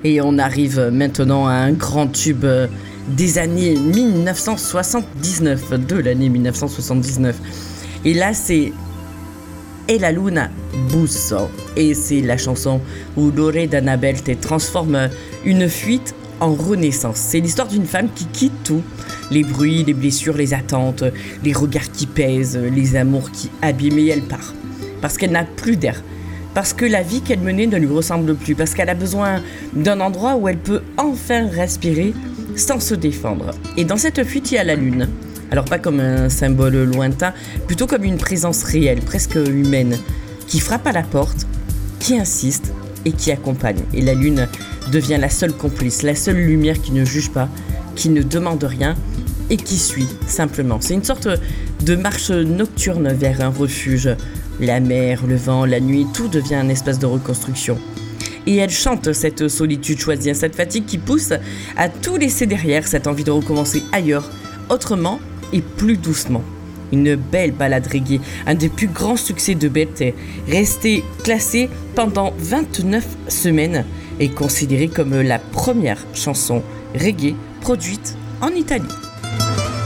Et on arrive maintenant à un grand tube des années 1979, de l'année 1979. Et là, c'est E la luna busso. Et c'est la chanson où Loredana Bertè transforme une fuite en renaissance. C'est l'histoire d'une femme qui quitte tout. Les bruits, les blessures, les attentes, les regards qui pèsent, les amours qui abîment, et elle part. Parce qu'elle n'a plus d'air. Parce que la vie qu'elle menait ne lui ressemble plus. Parce qu'elle a besoin d'un endroit où elle peut enfin respirer sans se défendre. Et dans cette fuite, il y a la lune. Alors pas comme un symbole lointain, plutôt comme une présence réelle, presque humaine, qui frappe à la porte, qui insiste et qui accompagne. Et la lune devient la seule complice, la seule lumière qui ne juge pas, qui ne demande rien et qui suit simplement. C'est une sorte de marche nocturne vers un refuge. La mer, le vent, la nuit, tout devient un espace de reconstruction. Et elle chante cette solitude choisie, cette fatigue qui pousse à tout laisser derrière, cette envie de recommencer ailleurs, autrement et plus doucement. Une belle ballade reggae, un des plus grands succès de Bertè, resté classé pendant 29 semaines et considéré comme la première chanson reggae produite en Italie.